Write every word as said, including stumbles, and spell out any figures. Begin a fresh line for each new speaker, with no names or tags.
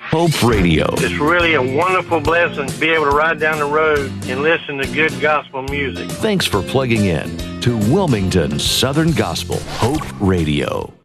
Hope Radio.
It's really a wonderful blessing to be able to ride down the road and listen to good gospel music.
Thanks for plugging in to Wilmington Southern Gospel Hope Radio.